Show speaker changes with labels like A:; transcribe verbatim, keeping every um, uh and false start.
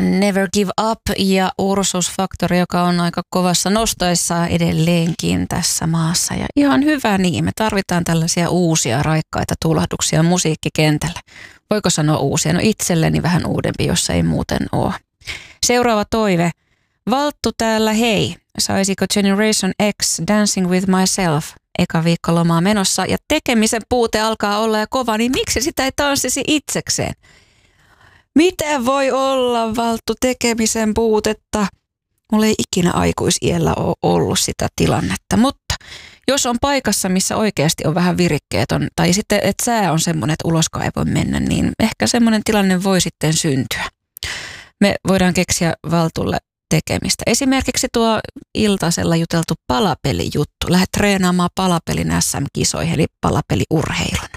A: Never Give Up ja Ursus Factor, joka on aika kovassa nostoissa edelleenkin tässä maassa. Ja ihan hyvä niin, me tarvitaan tällaisia uusia raikkaita tulahduksia musiikkikentälle. Voiko sanoa uusia? No itselleni vähän uudempi, jos ei muuten ole. Seuraava toive. Valttu täällä, hei. Saisiko Generation X Dancing with Myself? Eka viikko lomaa menossa ja tekemisen puute alkaa olla ja kova, niin miksi sitä ei tanssisi itsekseen? Mitä voi olla, Valttu, tekemisen puutetta? Mulla ei ikinä aikuisiällä ole ollut sitä tilannetta, mutta jos on paikassa, missä oikeasti on vähän virikkeeton, tai sitten, että sää on semmoinen, että uloskaan ei voi mennä, niin ehkä semmoinen tilanne voi sitten syntyä. Me voidaan keksiä Valtulle tekemistä. Esimerkiksi tuo iltasella juteltu palapelijuttu. Lähdet treenaamaan palapelin äs äm-kisoihin, eli palapeliurheilun.